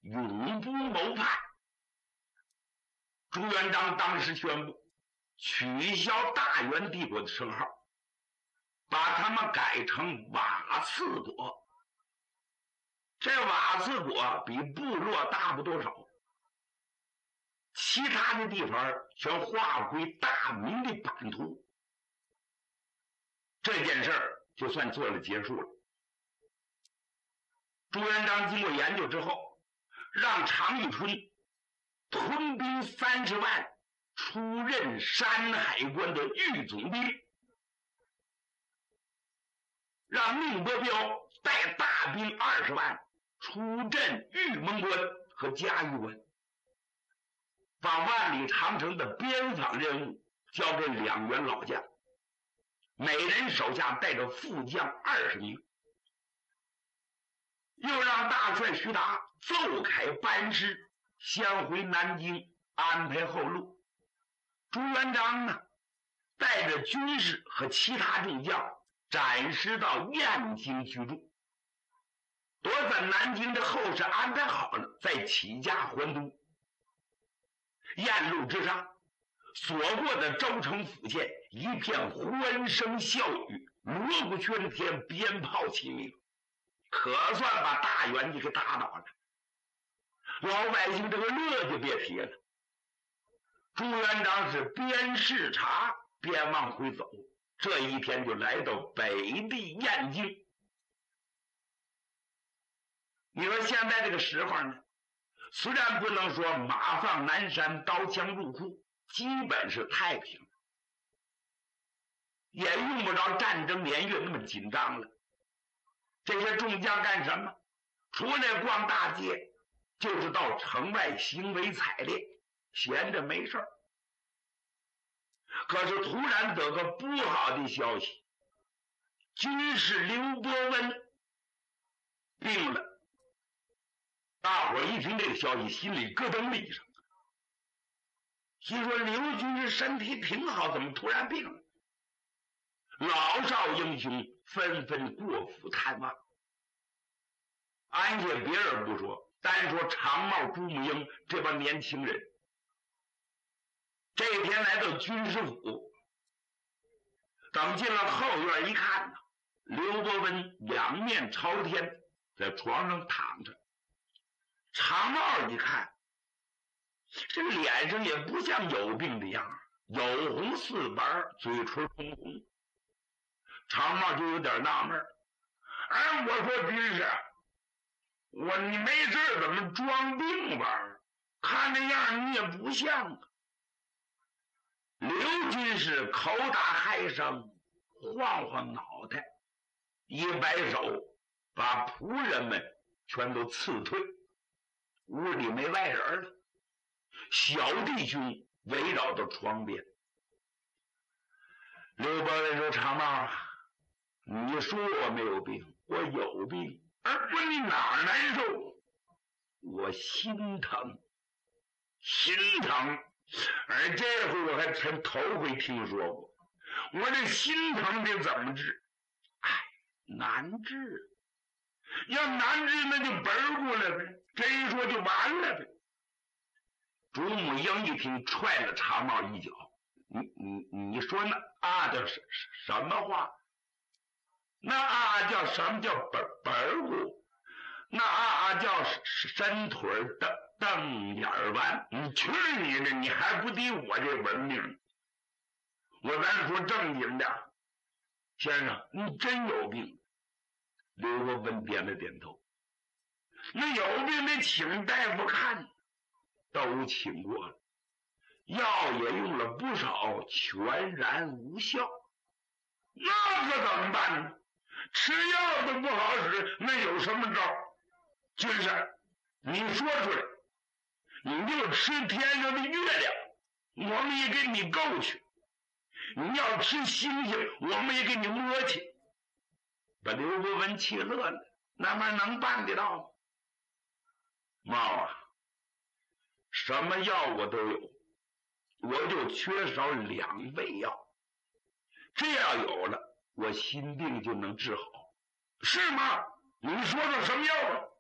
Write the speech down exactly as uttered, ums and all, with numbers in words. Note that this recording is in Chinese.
永不谋叛。朱元璋当时宣布取消大元帝国的称号，把他们改成瓦剌国。这瓦剌国比部落大不多少，其他的地方全划归大明的版图。这件事儿就算做了结束了。朱元璋经过研究之后，让常遇春屯兵三十万，出任山海关的御总兵，让宁伯彪带大兵二十万出镇玉门关和嘉峪关，把万里长城的边防任务交给两员老将，每人手下带着副将二十名，又让大帅徐达奏开班师，先回南京安排后路。朱元璋呢，带着军士和其他众将暂时到燕京居住，躲在南京的后事安排好了，再起驾还都。燕路之上，所过的州城府县一片欢声笑语，锣鼓喧天，鞭炮齐鸣，可算把大元帝给打倒了。老百姓这个乐就别提了。朱元璋是边视察边往回走，这一天就来到北地燕京。你说现在这个时候呢，虽然不能说马放南山，刀枪入库，基本是太平了，也用不着战争连月那么紧张了。这些众将干什么？除了逛大街，就是到城外行为采猎，闲着没事儿。可是突然得个不好的消息，军师刘伯温病了。大伙一听这个消息，心里咯噔了一声，心说刘军师身体挺好，怎么突然病了？老少英雄纷纷过府探望。按下别人不说，单说常茂、朱母英这帮年轻人，这天来到军师府，等进了后院一看呢，刘伯温仰面朝天，在床上躺着。常茂一看，这脸上也不像有病的样，有红似白，嘴唇红红。常茂就有点纳闷，哎，我说军师，我你没事怎么装病吧？看那样你也不像啊。刘军师口打嗨声，晃晃脑袋，一摆手，把仆人们全都辞退。屋里没外人了，小弟兄围绕到床边。刘伯温说：“常茂啊，你说我没有病，我有病，而问你哪儿难受？我心疼，心疼。而这回我还真头回听说过，我这心疼得怎么治？哎，难治。要难治那就本过来呗，这一说就完了呗。”朱母英一听，踹了常茂一脚：“你你你说那啊叫什什么话？那啊叫什么叫本本骨？那啊叫伸腿瞪瞪眼弯？你去你的！你还不敌我这文明？我咱说正经的，先生，你真有病。”刘伯温点了点头。那有病得请大夫看，都请过了，药也用了不少，全然无效。那可怎么办呢？吃药都不好使，那有什么招？军师，你说出来，你就吃天上的月亮，我们也给你够去；你要吃星星，我们也给你摸去。把刘伯温气乐了，那么能办得到吗？茂啊，什么药我都有，我就缺少两味药，这要有了，我心病就能治好。是吗？你说说什么药吧？